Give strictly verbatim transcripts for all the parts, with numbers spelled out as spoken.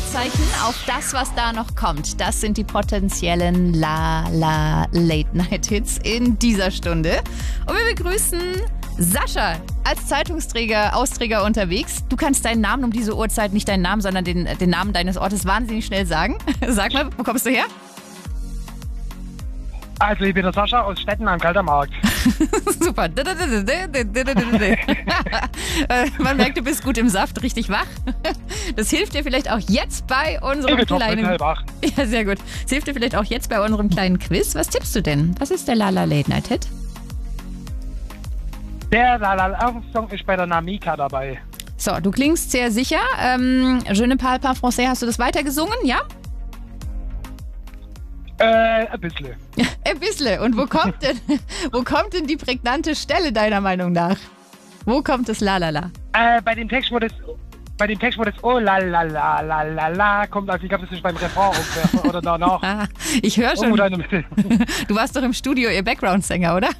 Fragezeichen auf das, was da noch kommt. Das sind die potenziellen La-La-Late-Night-Hits in dieser Stunde. Und wir begrüßen Sascha als Zeitungsträger, Austräger unterwegs. Du kannst deinen Namen um diese Uhrzeit, nicht deinen Namen, sondern den, den Namen deines Ortes wahnsinnig schnell sagen. Sag mal, wo kommst du her? Also ich bin der Sascha aus Stetten am Kaltermarkt. Super. Man merkt, du bist gut im Saft, richtig wach. Das hilft dir vielleicht auch jetzt bei unserem Ich bin kleinen... top, wach. Ja, sehr gut. Das hilft dir vielleicht auch jetzt bei unserem kleinen Quiz. Was tippst du denn? Was ist der Lala Late Night Hit? Der Lala-Song ist bei der Namika dabei. So, du klingst sehr sicher. Ähm, Je ne parle pas français, hast du das weitergesungen, ja? Äh, ein bisschen. Ein bisschen. Und wo kommt denn, wo kommt denn die prägnante Stelle deiner Meinung nach? Wo kommt das Lalala? Äh, bei dem Text, wo das, bei dem Text, wo das Oh la la la la la la kommt, also ich glaube, das ist beim Refrain ungefähr, oder danach. Ah, ich höre schon. Irgendwo da in der Mitte. Du warst doch im Studio ihr Background-Sänger, oder?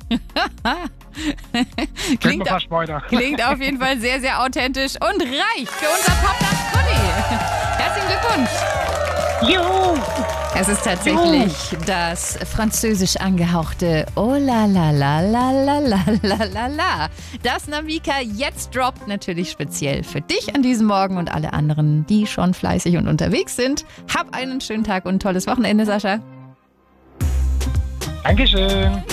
Klingt, fast weiter. klingt auf jeden Fall sehr, sehr authentisch und reich für unser Popnacht-Pulli. Herzlichen Glückwunsch. Juhu! Es ist tatsächlich das französisch angehauchte Oh la la la la la la la la la. Das Namika jetzt droppt, natürlich speziell für dich an diesem Morgen und alle anderen, die schon fleißig und unterwegs sind. Hab einen schönen Tag und ein tolles Wochenende, Sascha. Dankeschön.